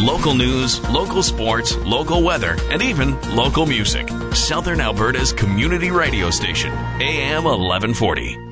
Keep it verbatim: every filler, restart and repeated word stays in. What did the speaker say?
Local news, local sports, local weather, and even local music. Southern Alberta's community radio station, A M eleven forty.